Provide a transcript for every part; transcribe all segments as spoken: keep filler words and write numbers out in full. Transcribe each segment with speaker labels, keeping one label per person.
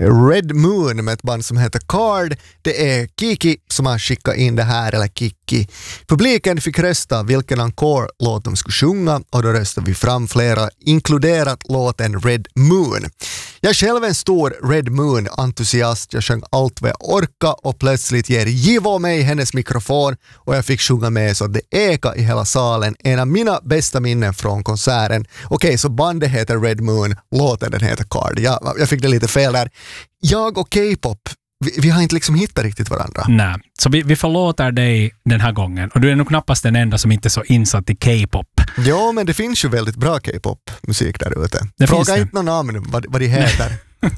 Speaker 1: Red Moon med ett band som heter Card. Det är Kiki som har skickat in det här, eller Kiki. Publiken fick rösta vilken encore-låt de skulle sjunga och då röstade vi fram flera, inkluderat låten Red Moon. Jag är själv en stor Red Moon-entusiast. Jag sjöng allt vad jag orka och plötsligt ger Givo mig hennes mikrofon och jag fick sjunga med så det eka i hela salen. En av mina bästa minnen från konserten. Okej, okay, så bandet heter Red Moon, låten den heter Card. Jag, jag fick det lite fel där. Jag och K-pop, vi, vi har inte liksom hittat riktigt varandra.
Speaker 2: Nej, så vi, vi förlåter dig den här gången. Och du är nog knappast den enda som inte är så insatt i K-pop.
Speaker 1: Ja, men det finns ju väldigt bra K-pop-musik där ute.
Speaker 2: Det
Speaker 1: Fråga inte någon namn vad, vad de heter.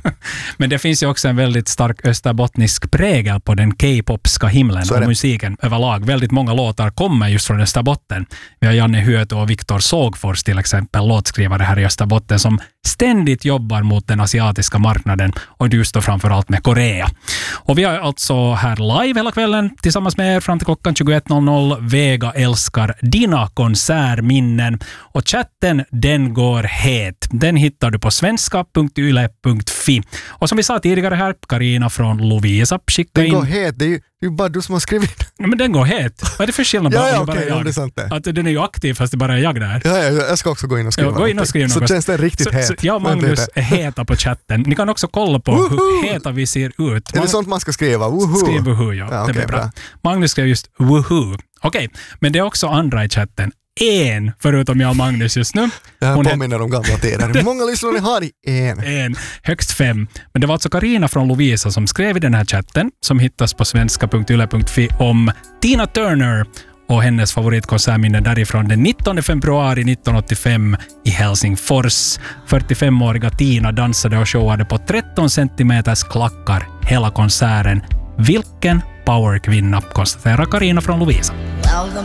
Speaker 2: Men det finns ju också en väldigt stark österbottnisk prägel på den K-popska himlen och musiken överlag. Väldigt många låtar kommer just från Österbotten. Vi har Janne Hyöto och Viktor Sågfors till exempel, låtskrivare här i Österbotten som ständigt jobbar mot den asiatiska marknaden och just då framförallt med Korea. Och vi är alltså här live hela kvällen tillsammans med er fram till klockan tjugoett noll noll. Vega älskar dina konsertminnen och chatten den går het. Den hittar du på svenska punkt yle punkt fi. Och som vi sa tidigare här, Karina från Lovisa skickade in.
Speaker 1: Den går het, det är ju det är bara du som har skrivit.
Speaker 2: Ja, men den går het. Vad är det för skillnad?
Speaker 1: ja, ja,
Speaker 2: okej,
Speaker 1: okay, ja, det är sant det.
Speaker 2: Att den är ju aktiv fast det bara är jag där.
Speaker 1: Ja, ja, jag ska också gå in och skriva.
Speaker 2: Ja, gå in och skriva
Speaker 1: så
Speaker 2: något.
Speaker 1: känns det riktigt
Speaker 2: så,
Speaker 1: het.
Speaker 2: Så jag och Magnus är heta på chatten. Ni kan också kolla på Woohoo! Hur heta vi ser ut.
Speaker 1: Är det sånt man ska skriva? Woohoo!
Speaker 2: Skriv woohoo, ja. ja okay, det blir bra. bra. Magnus skrev just woohoo. Okej, okay. Men det är också andra i chatten. En, förutom jag och Magnus just nu.
Speaker 1: Jag påminner om gamla tider. Hur många lyssnare har i en?
Speaker 2: En, högst fem. Men det var alltså Karina från Lovisa som skrev i den här chatten som hittas på svenska punkt yle punkt fi om Tina Turner och hennes favoritkonsertminne därifrån den nittonde februari nittonhundraåttiofem i Helsingfors. fyrtiofemåriga Tina dansade och showade på tretton centimeters klackar hela konserten. Vilken powerkvinna, konstaterar Karina från Lovisa.